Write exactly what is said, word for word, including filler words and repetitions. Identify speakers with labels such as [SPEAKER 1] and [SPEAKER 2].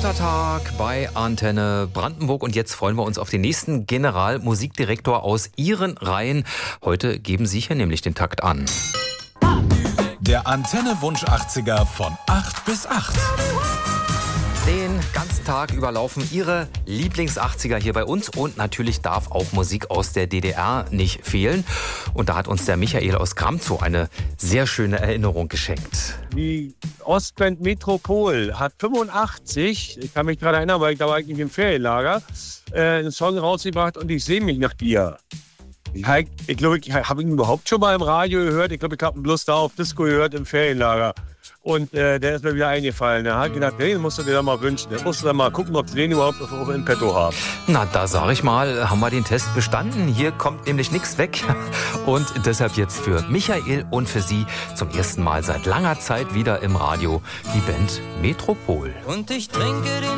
[SPEAKER 1] Vatertag bei Antenne Brandenburg und jetzt freuen wir uns auf den nächsten Generalmusikdirektor aus Ihren Reihen. Heute geben Sie hier nämlich den Takt an.
[SPEAKER 2] Der Antenne-Wunsch achtziger von acht bis acht.
[SPEAKER 1] Den ganzen Tag über laufen Ihre Lieblings-achtziger hier bei uns und natürlich darf auch Musik aus der D D R nicht fehlen. Und da hat uns der Michael aus Gramzow eine sehr schöne Erinnerung geschenkt.
[SPEAKER 3] Die Ostband Metropol hat fünfundachtzig, ich kann mich gerade erinnern, weil ich da war eigentlich im Ferienlager, äh, einen Song rausgebracht und ich sehe mich nach dir. Ich, ich glaube, ich habe ihn überhaupt schon mal im Radio gehört. Ich glaube, ich habe ihn bloß da auf Disco gehört im Ferienlager. Und äh, der ist mir wieder eingefallen. Da hat gedacht, den musst du dir da mal wünschen. Der musst du dann mal gucken, ob sie den überhaupt auf, im Petto haben.
[SPEAKER 1] Na, da sage ich mal, haben wir den Test bestanden. Hier kommt nämlich nichts weg. Und deshalb jetzt für Michael und für Sie zum ersten Mal seit langer Zeit wieder im Radio die Band Metropol.
[SPEAKER 4] Und ich trinke den